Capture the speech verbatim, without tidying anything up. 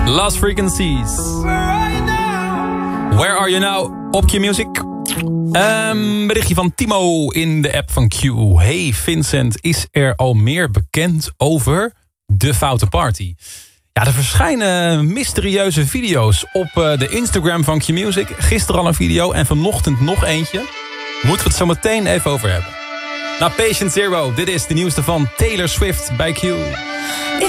Lost Frequencies. Where are you now? Op Q Music. Um, berichtje van Timo in de app van Q. Hey Vincent, is er al meer bekend over de Foute Party? Ja, er verschijnen mysterieuze video's op uh, de Instagram van Q Music. Gisteren al een video en vanochtend nog eentje. Moeten we het zo meteen even over hebben. Nou, Patient Zero, dit is de nieuwste van Taylor Swift bij Q.